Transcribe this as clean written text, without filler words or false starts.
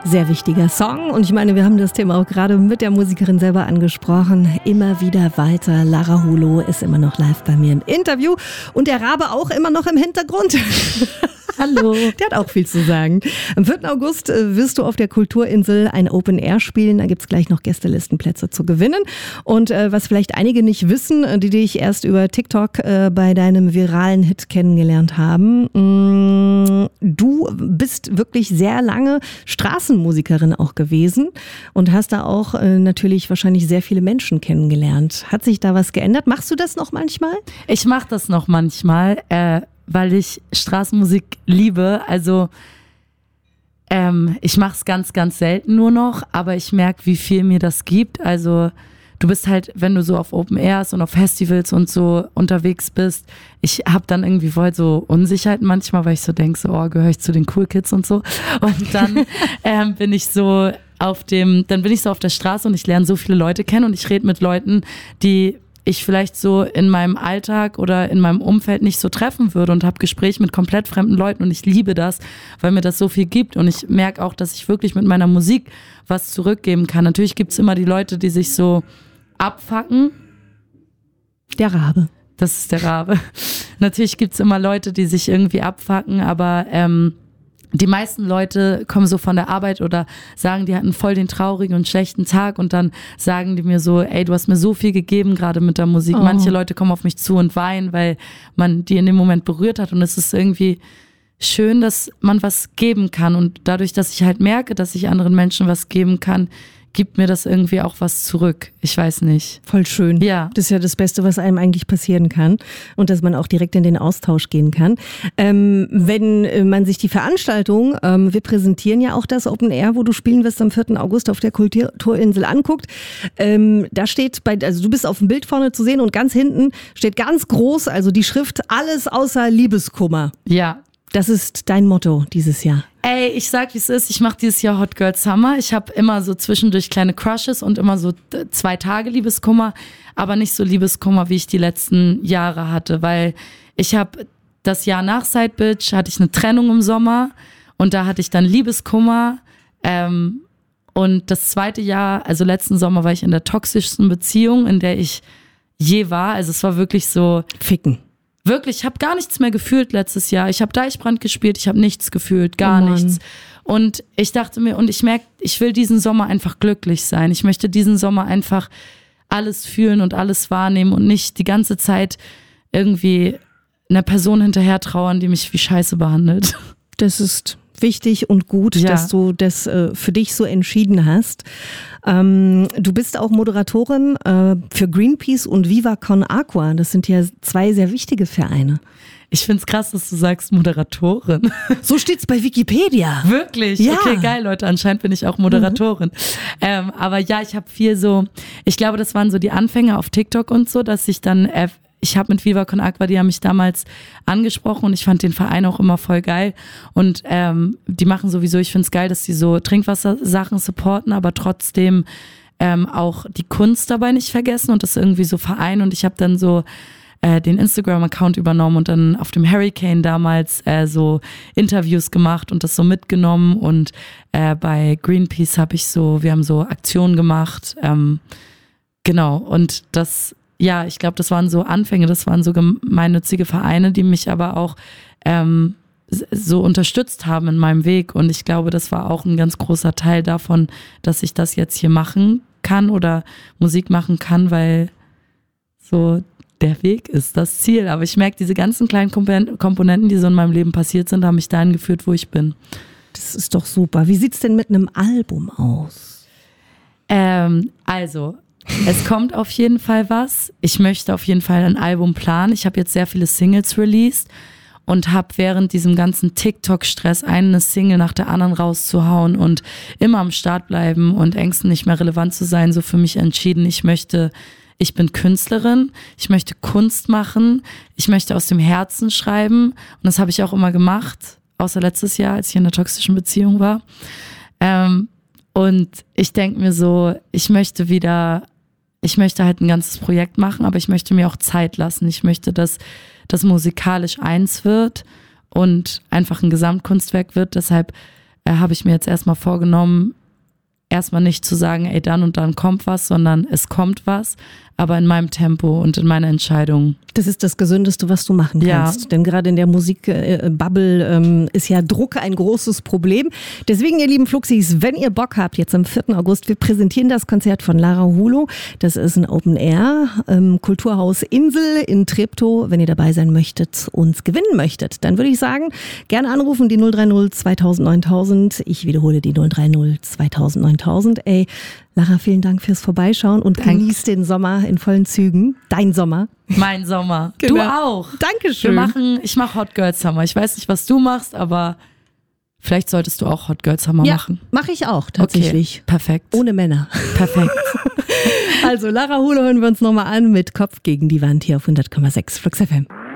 Sehr wichtiger Song und ich meine, wir haben das Thema auch gerade mit der Musikerin selber angesprochen. Immer wieder weiter. Lara Hulo ist immer noch live bei mir im Interview und der Rabe auch immer noch im Hintergrund. Hallo. Der hat auch viel zu sagen. Am 4. August wirst du auf der Kulturinsel ein Open Air spielen. Da gibt es gleich noch Gästelistenplätze zu gewinnen. Und was vielleicht einige nicht wissen, die dich erst über TikTok bei deinem viralen Hit kennengelernt haben. Du bist wirklich sehr lange Straßenmusikerin auch gewesen und hast da auch natürlich wahrscheinlich sehr viele Menschen kennengelernt. Hat sich da was geändert? Machst du das noch manchmal? Ich mache das noch manchmal, weil ich Straßenmusik liebe. Also ich mache es ganz, ganz selten nur noch, aber ich merke, wie viel mir das gibt. Also du bist halt, wenn du so auf Open Airs und auf Festivals und so unterwegs bist, ich habe dann irgendwie voll so Unsicherheiten manchmal, weil ich so denke, so, oh, gehöre ich zu den Cool Kids und so. Und dann bin ich so auf der Straße und ich lerne so viele Leute kennen und ich rede mit Leuten, die ich vielleicht so in meinem Alltag oder in meinem Umfeld nicht so treffen würde und habe Gespräche mit komplett fremden Leuten und ich liebe das, weil mir das so viel gibt und ich merke auch, dass ich wirklich mit meiner Musik was zurückgeben kann. Natürlich gibt es immer die Leute, die sich so abfacken. Der Rabe. Das ist der Rabe. Natürlich gibt es immer Leute, die sich irgendwie abfacken, aber die meisten Leute kommen so von der Arbeit oder sagen, die hatten voll den traurigen und schlechten Tag und dann sagen die mir so, ey, du hast mir so viel gegeben gerade mit der Musik. Oh. Manche Leute kommen auf mich zu und weinen, weil man die in dem Moment berührt hat und es ist irgendwie schön, dass man was geben kann und dadurch, dass ich halt merke, dass ich anderen Menschen was geben kann, gibt mir das irgendwie auch was zurück. Ich weiß nicht. Voll schön. Ja. Das ist ja das Beste, was einem eigentlich passieren kann. Und dass man auch direkt in den Austausch gehen kann. Wenn man sich die Veranstaltung, wir präsentieren ja auch das Open Air, wo du spielen wirst am 4. August auf der Kulturinsel anguckt. Da steht also du bist auf dem Bild vorne zu sehen und ganz hinten steht ganz groß, also die Schrift, alles außer Liebeskummer. Ja. Das ist dein Motto dieses Jahr. Ey, ich sag, wie es ist. Ich mache dieses Jahr Hot Girl Summer. Ich habe immer so zwischendurch kleine Crushes und immer so 2 Tage Liebeskummer, aber nicht so Liebeskummer, wie ich die letzten Jahre hatte, weil ich habe das Jahr nach Side Bitch hatte ich eine Trennung im Sommer und da hatte ich dann Liebeskummer und das zweite Jahr, also letzten Sommer, war ich in der toxischsten Beziehung, in der ich je war. Also es war wirklich so Ficken. Wirklich, ich habe gar nichts mehr gefühlt letztes Jahr. Ich habe Deichbrand gespielt, ich habe nichts gefühlt, gar nichts. Und ich dachte mir, und ich merke, ich will diesen Sommer einfach glücklich sein. Ich möchte diesen Sommer einfach alles fühlen und alles wahrnehmen und nicht die ganze Zeit irgendwie einer Person hinterher trauern, die mich wie Scheiße behandelt. Das ist wichtig und gut, ja, dass du das für dich so entschieden hast. Du bist auch Moderatorin für Greenpeace und Viva Con Agua. Das sind ja 2 sehr wichtige Vereine. Ich find's krass, dass du sagst Moderatorin. So steht's bei Wikipedia. Wirklich? Ja. Okay, geil, Leute. Anscheinend bin ich auch Moderatorin. Aber ja, ich habe viel so, ich glaube, das waren so die Anfänge auf TikTok und so, dass ich dann ich habe mit Viva Con Agua, die haben mich damals angesprochen und ich fand den Verein auch immer voll geil und die machen sowieso, ich finde es geil, dass die so Trinkwassersachen supporten, aber trotzdem auch die Kunst dabei nicht vergessen und das irgendwie so vereinen und ich habe dann so den Instagram-Account übernommen und dann auf dem Hurricane damals so Interviews gemacht und das so mitgenommen und bei Greenpeace wir haben so Aktionen gemacht, genau und das ja, ich glaube, das waren so Anfänge, das waren so gemeinnützige Vereine, die mich aber auch so unterstützt haben in meinem Weg. Und ich glaube, das war auch ein ganz großer Teil davon, dass ich das jetzt hier machen kann oder Musik machen kann, weil so der Weg ist das Ziel. Aber ich merke, diese ganzen kleinen Komponenten, die so in meinem Leben passiert sind, haben mich dahin geführt, wo ich bin. Das ist doch super. Wie sieht's denn mit einem Album aus? Es kommt auf jeden Fall was. Ich möchte auf jeden Fall ein Album planen. Ich habe jetzt sehr viele Singles released und habe während diesem ganzen TikTok-Stress eine Single nach der anderen rauszuhauen und immer am Start bleiben und Ängsten nicht mehr relevant zu sein, so für mich entschieden. Ich bin Künstlerin, ich möchte Kunst machen, ich möchte aus dem Herzen schreiben und das habe ich auch immer gemacht, außer letztes Jahr, als ich in einer toxischen Beziehung war. Und ich denke mir so, ich möchte halt ein ganzes Projekt machen, aber ich möchte mir auch Zeit lassen. Ich möchte, dass das musikalisch eins wird und einfach ein Gesamtkunstwerk wird. Deshalb habe ich mir jetzt erstmal vorgenommen, erstmal nicht zu sagen, ey, dann und dann kommt was, sondern es kommt was, aber in meinem Tempo und in meiner Entscheidung. Das ist das Gesündeste, was du machen kannst. Ja. Denn gerade in der Musikbubble ist ja Druck ein großes Problem. Deswegen, ihr lieben Fluxis, wenn ihr Bock habt, jetzt am 4. August, wir präsentieren das Konzert von Lara Hulo. Das ist ein Open Air im Kulturhaus Insel in Treptow. Wenn ihr dabei sein möchtet, uns gewinnen möchtet, dann würde ich sagen, gerne anrufen, die 030 2000 9000. Ich wiederhole die 030 2000 9000. Ey, Lara, vielen Dank fürs Vorbeischauen und genieß den Sommer in vollen Zügen. Dein Sommer. Mein Sommer. Genau. Du auch. Dankeschön. Ich mache Hot Girl Summer. Ich weiß nicht, was du machst, aber vielleicht solltest du auch Hot Girl Summer machen. Ja, mache ich auch tatsächlich. Okay, perfekt. Ohne Männer. Perfekt. Also Lara Hulo hören wir uns nochmal an mit Kopf gegen die Wand hier auf 100,6 Flux FM.